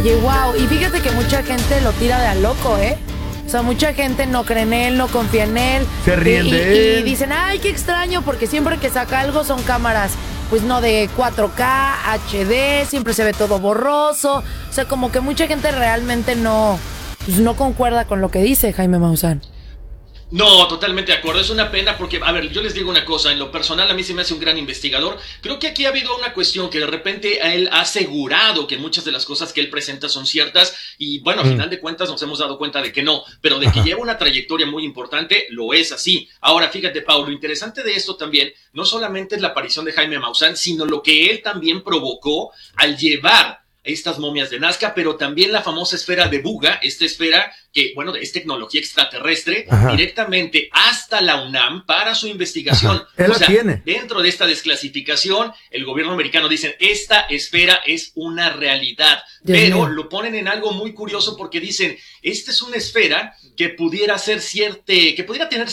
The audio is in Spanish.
Oye, wow, y fíjate que mucha gente lo tira de a loco, ¿eh? O sea, mucha gente no cree en él, no confía en él. Se ríen de él. Y dicen, ay, qué extraño, porque siempre que saca algo son cámaras, pues no de 4K, HD, siempre se ve todo borroso. O sea, como que mucha gente realmente no, pues no concuerda con lo que dice Jaime Maussan. No, totalmente de acuerdo. Es una pena porque, a ver, yo les digo una cosa, en lo personal a mí se me hace un gran investigador. Creo que aquí ha habido una cuestión que de repente a él ha asegurado que muchas de las cosas que él presenta son ciertas y bueno, a final de cuentas nos hemos dado cuenta de que no, pero de que lleva una trayectoria muy importante, lo es así. Ahora, fíjate, Pau, lo interesante de esto también no solamente es la aparición de Jaime Maussan, sino lo que él también provocó al llevar estas momias de Nazca, pero también la famosa esfera de Buga, esta esfera que, bueno, es tecnología extraterrestre, directamente hasta la UNAM para su investigación. Él la tiene. Dentro de esta desclasificación, el gobierno americano dice, esta esfera es una realidad, pero lo ponen en algo muy curioso porque dicen, esta es una esfera que pudiera ser que pudiera tener